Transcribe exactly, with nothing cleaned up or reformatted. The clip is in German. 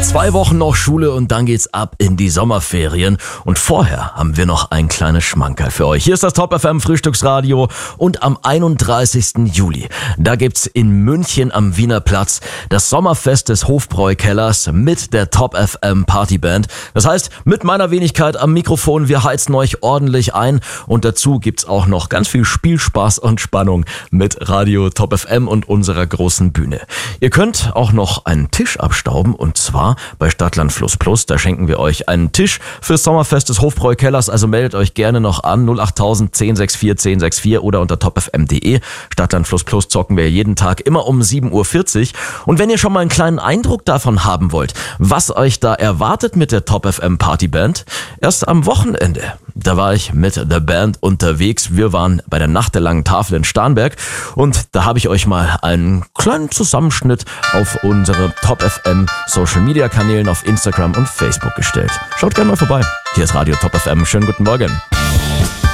Zwei Wochen noch Schule und dann geht's ab in die Sommerferien. Und vorher haben wir noch ein kleines Schmankerl für euch. Hier ist das Top F M Frühstücksradio und am einunddreißigsten Juli, da gibt's in München am Wiener Platz das Sommerfest des Hofbräukellers mit der Top F M Partyband. Das heißt, mit meiner Wenigkeit am Mikrofon, wir heizen euch ordentlich ein und dazu gibt's auch noch ganz viel Spielspaß und Spannung mit Radio Top F M und unserer großen Bühne. Ihr könnt auch noch einen Tisch abstauben und zwar bei Stadtland Fluss Plus. Da schenken wir euch einen Tisch fürs Sommerfest des Hofbräukellers. Also meldet euch gerne noch an null acht tausend zehn sechs vier zehn sechs vier oder unter top f m punkt de. Stadtland Fluss Plus zocken wir jeden Tag immer um sieben Uhr vierzig. Und wenn ihr schon mal einen kleinen Eindruck davon haben wollt, was euch da erwartet mit der Top F M Partyband, erst am Wochenende, da war ich mit der Band unterwegs. Wir waren bei der Nacht der langen Tafel in Starnberg und da habe ich euch mal einen kleinen Zusammenschnitt auf unsere Top F M Social Media Kanälen auf Instagram und Facebook gestellt. Schaut gerne mal vorbei. Hier ist Radio Top F M. Schönen guten Morgen.